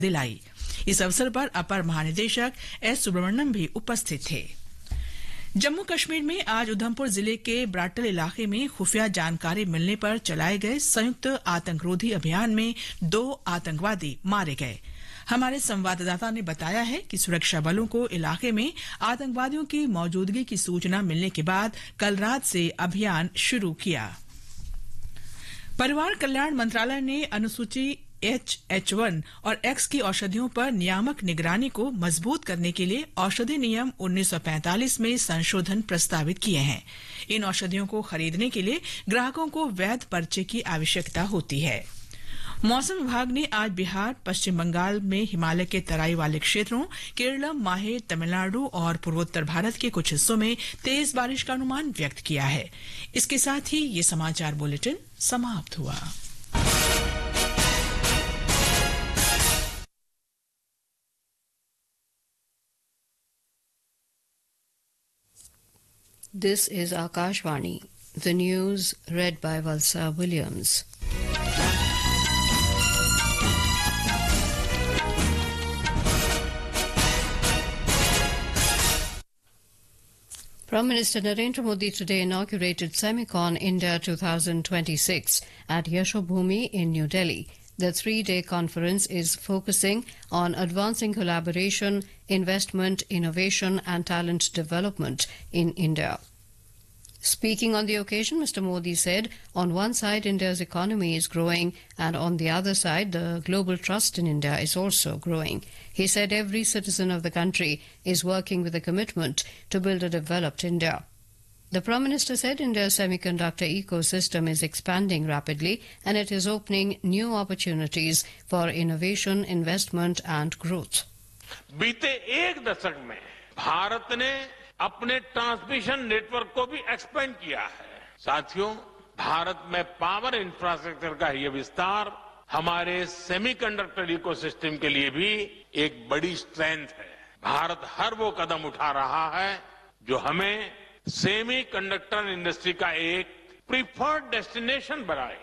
दिलाई। इस अवसर पर अपर महानिदेशक एस सुब्रमण्यम भी उपस्थित थे। जम्मू कश्मीर में आज उधमपुर जिले के ब्राटल इलाके में खुफिया जानकारी मिलने पर चलाए गए संयुक्त आतंकरोधी अभियान में 2 आतंकवादी मारे गए। हमारे संवाददाता ने बताया है कि सुरक्षा बलों को इलाके में आतंकवादियों की मौजूदगी की सूचना मिलने के बाद कल रात से अभियान शुरू किया। परिवार कल्याण मंत्रालय ने अनुसूची H1 और X की औषधियों पर नियामक निगरानी को मजबूत करने के लिए औषधि नियम 1945 में संशोधन प्रस्तावित किए हैं। इन औषधियों को खरीदने के लिए ग्राहकों को वैध पर्चे की आवश्यकता होती है। मौसम विभाग ने आज बिहार, पश्चिम बंगाल में हिमालय के तराई वाले क्षेत्रों, केरलम, माहे, तमिलनाडु और पूर्वोत्तर भारत के कुछ हिस्सों में तेज बारिश का अनुमान व्यक्त किया है। इसके साथ ही ये समाचार बुलेटिन समाप्त हुआ। This is Akashvani. The news read by Valsa Williams. Prime Minister Narendra Modi today inaugurated Semicon India 2026 at Yashobhumi in New Delhi. The 3-day conference is focusing on advancing collaboration, investment, innovation and talent development in India. Speaking on the occasion, Mr. Modi said, on one side, India's economy is growing, and on the other side, the global trust in India is also growing. He said every citizen of the country is working with a commitment to build a developed India. The Prime Minister said India's semiconductor ecosystem is expanding rapidly, and it is opening new opportunities for innovation, investment and growth. बीते एक दशक में भारत ने अपने transmission network को भी expand किया है। साथियों, भारत में पावर इंफ्रास्ट्रक्चर का ये विस्तार हमारे सेमीकंडक्टर इकोसिस्टम के लिए भी एक बड़ी स्ट्रेंथ है। भारत हर वो कदम उठा रहा है जो हमें सेमीकंडक्टर इंडस्ट्री का एक प्रीफर्ड डेस्टिनेशन बनाए।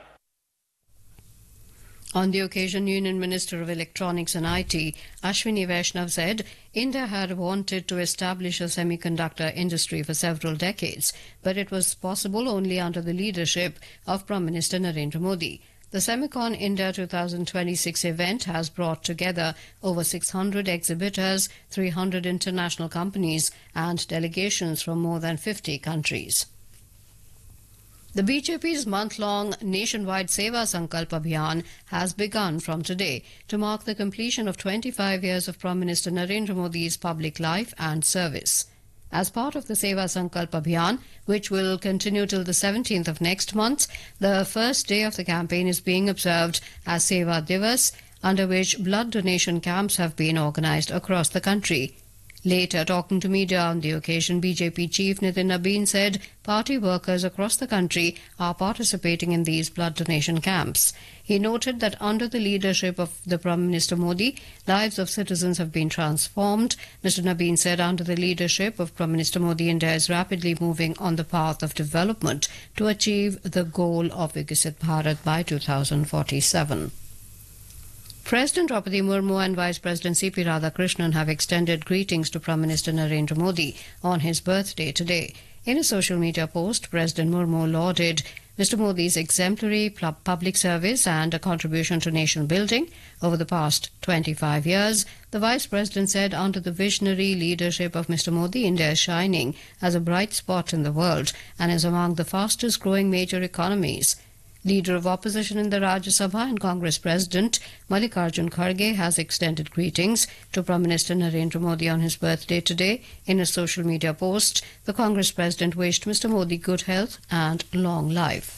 On the occasion, Union Minister of Electronics and IT, Ashwini Vaishnav, said India had wanted to establish a semiconductor industry for several decades, but it was possible only under the leadership of Prime Minister Narendra Modi. The Semicon India 2026 event has brought together over 600 exhibitors, 300 international companies, and delegations from more than 50 countries. The BJP's month-long nationwide Seva Sankalp Abhiyan has begun from today to mark the completion of 25 years of Prime Minister Narendra Modi's public life and service. As part of the Seva Sankalp Abhiyan, which will continue till the 17th of next month, the first day of the campaign is being observed as Seva Divas, under which blood donation camps have been organized across the country. Later, talking to media on the occasion, BJP chief Nitin Nabin said party workers across the country are participating in these blood donation camps. He noted that under the leadership of the Prime Minister Modi, lives of citizens have been transformed. Mr. Nabin said under the leadership of Prime Minister Modi, India is rapidly moving on the path of development to achieve the goal of Viksit Bharat by 2047. President Draupadi Murmu and Vice President C.P. Radhakrishnan have extended greetings to Prime Minister Narendra Modi on his birthday today. In a social media post, President Murmu lauded Mr. Modi's exemplary public service and a contribution to nation building over the past 25 years. The Vice President said under the visionary leadership of Mr. Modi, India is shining as a bright spot in the world and is among the fastest growing major economies. Leader of opposition in the Rajya Sabha and Congress President Mallikarjun Kharge has extended greetings to Prime Minister Narendra Modi on his birthday today. In a social media post, the Congress President wished Mr. Modi good health and long life.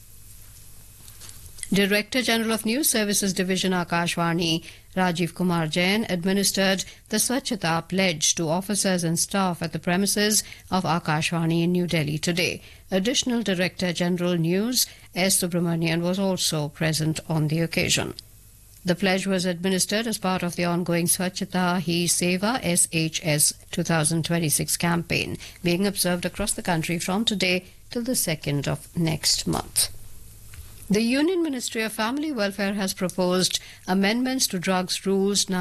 Director General of News Services Division Akashvani, Rajiv Kumar Jain, administered the Swachhata pledge to officers and staff at the premises of Akashvani in New Delhi today. Additional Director General News S. Subramanian was also present on the occasion. The pledge was administered as part of the ongoing Swachhata Hi Seva SHS 2026 campaign, being observed across the country from today till the 2nd of next month. The Union Ministry of Family Welfare has proposed amendments to drugs rules